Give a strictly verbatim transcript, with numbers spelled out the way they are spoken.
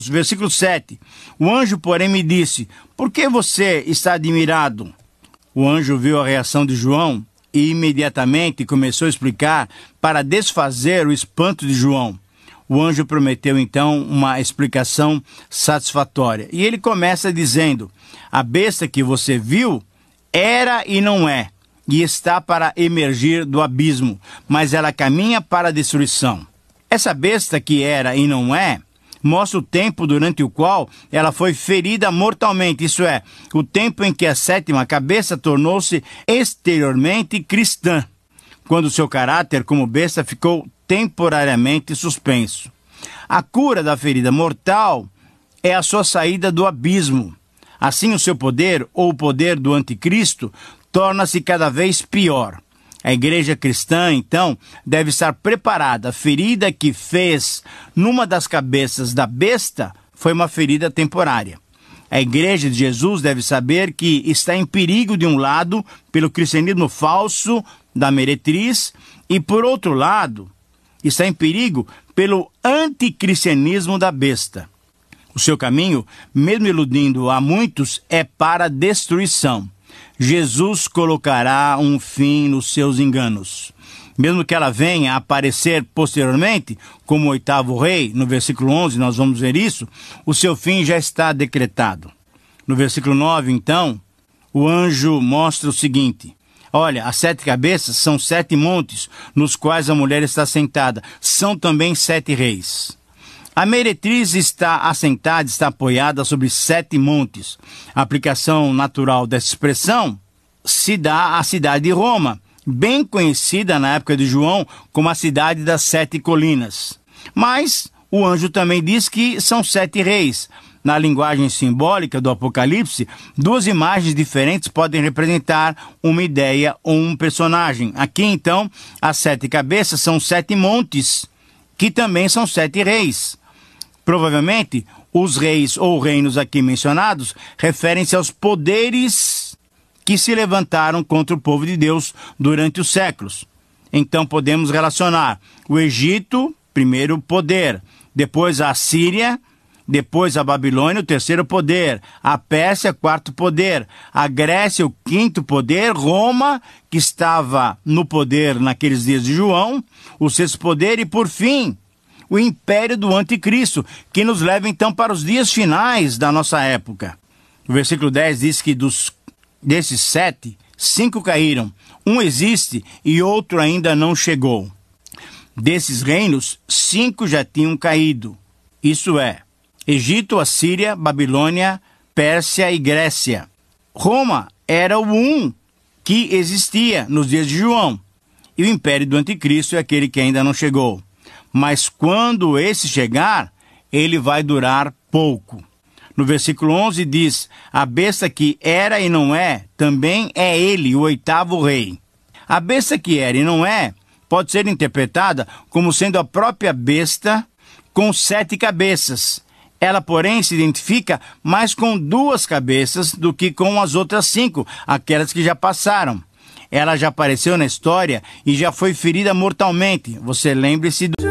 Versículo sete. O anjo, porém, me disse: por que você está admirado? O anjo viu a reação de João e imediatamente começou a explicar para desfazer o espanto de João. O anjo prometeu então uma explicação satisfatória. E ele começa dizendo: a besta que você viu era e não é, e está para emergir do abismo, mas ela caminha para a destruição. Essa besta que era e não é, mostra o tempo durante o qual ela foi ferida mortalmente, isso é, o tempo em que a sétima cabeça tornou-se exteriormente cristã, quando seu caráter como besta ficou temporariamente suspenso. A cura da ferida mortal é a sua saída do abismo. Assim, o seu poder, ou o poder do anticristo, torna-se cada vez pior. A igreja cristã, então, deve estar preparada. A ferida que fez numa das cabeças da besta foi uma ferida temporária. A igreja de Jesus deve saber que está em perigo de um lado pelo cristianismo falso da meretriz e, por outro lado, está em perigo pelo anticristianismo da besta. O seu caminho, mesmo iludindo a muitos, é para a destruição. Jesus colocará um fim nos seus enganos. Mesmo que ela venha a aparecer posteriormente, como o oitavo rei, no versículo onze nós vamos ver isso, o seu fim já está decretado. No versículo nove, então, o anjo mostra o seguinte: olha, as sete cabeças são sete montes nos quais a mulher está sentada. São também sete reis. A meretriz está assentada, está apoiada sobre sete montes. A aplicação natural dessa expressão se dá à cidade de Roma, bem conhecida na época de João como a cidade das sete colinas. Mas o anjo também diz que são sete reis. Na linguagem simbólica do Apocalipse, duas imagens diferentes podem representar uma ideia ou um personagem. Aqui, então, as sete cabeças são sete montes, que também são sete reis. Provavelmente, os reis ou reinos aqui mencionados referem-se aos poderes que se levantaram contra o povo de Deus durante os séculos. Então podemos relacionar o Egito, primeiro poder, depois a Síria, depois a Babilônia, o terceiro poder, a Pérsia, quarto poder, a Grécia, o quinto poder, Roma, que estava no poder naqueles dias de João, o sexto poder e, por fim, o império do anticristo, que nos leva então para os dias finais da nossa época. O versículo dez diz que dos, desses sete, cinco caíram, um existe e outro ainda não chegou. Desses reinos, cinco já tinham caído, isso é, Egito, Assíria, Babilônia, Pérsia e Grécia. Roma era o um que existia nos dias de João, e o império do anticristo é aquele que ainda não chegou. Mas quando esse chegar, ele vai durar pouco. No versículo onze diz: a besta que era e não é, também é ele, o oitavo rei. A besta que era e não é, pode ser interpretada como sendo a própria besta com sete cabeças. Ela, porém, se identifica mais com duas cabeças do que com as outras cinco, aquelas que já passaram. Ela já apareceu na história e já foi ferida mortalmente. Você lembre-se do...